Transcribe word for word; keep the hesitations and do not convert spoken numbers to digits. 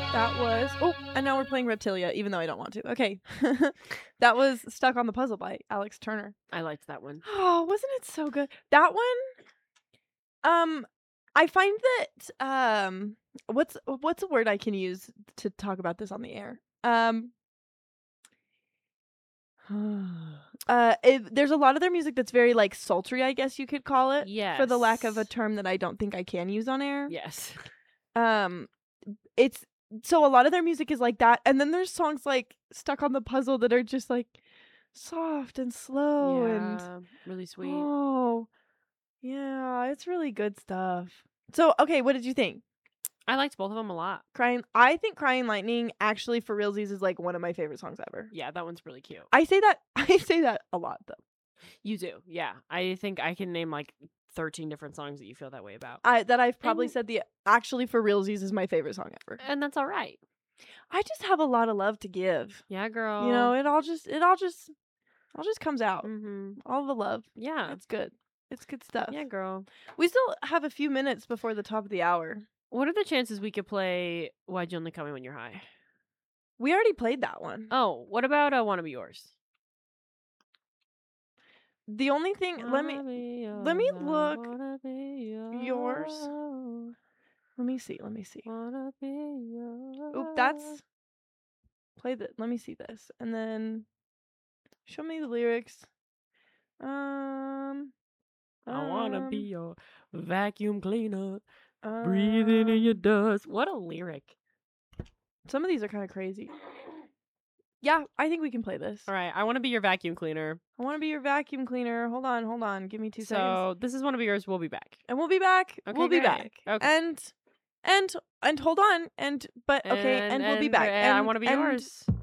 That was oh, and now we're playing Reptilia, even though I don't want to. Okay. That was Stuck on the Puzzle by Alex Turner. I liked that one. Oh, wasn't it so good? That one, um, I find that, um, what's what's a word I can use to talk about this on the air? Um, uh, it, there's a lot of their music that's very like sultry, I guess you could call it, for the lack of a Yes. term that I don't think I can use on air. Yes. Um, it's so a lot of their music is like that, and then there's songs like Stuck on the Puzzle that are just like soft and slow and Yeah, really sweet. oh, yeah, it's really good stuff. So, okay, what did you think? I liked both of them a lot. Crying I think Crying Lightning actually for realsies is like one of my favorite songs ever. Yeah, that one's really cute. I say that I say that a lot though. You do, yeah. I think I can name like thirteen different songs that you feel that way about. I that I've probably And- said the actually for realsies is my favorite song ever. And that's all right. I just have a lot of love to give. Yeah, girl. You know, it all just it all just all just comes out. Mm-hmm. All the love. Yeah. It's good. It's good stuff. Yeah, girl. We still have a few minutes before the top of the hour. What are the chances we could play Why'd You Only Call Me When You're High? We already played that one. Oh, what about I Wanna Be Yours? The only thing let me let me look yours. Let me see. Let me see. Oop, that's play that. Let me see this. And then show me the lyrics. Um I wanna be um, your vacuum cleaner, um, breathing in your dust. What a lyric. Some of these are kind of crazy. Yeah, I think we can play this. All right, I want to be your vacuum cleaner. I want to be your vacuum cleaner. Hold on, hold on. Give me two so seconds. this is one of yours. We'll be back. And we'll be back. Okay, we'll be great. back. Okay. And and and hold on. And but okay, and, And- we'll be and, back. uh, And I wanna be and yours.